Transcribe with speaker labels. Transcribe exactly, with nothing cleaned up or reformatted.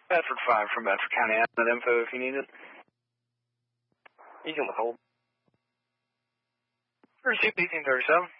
Speaker 1: Bedford five from Bedford County. Ask that info if you need it.
Speaker 2: You can withhold.
Speaker 1: Receipt eighteen thirty-seven.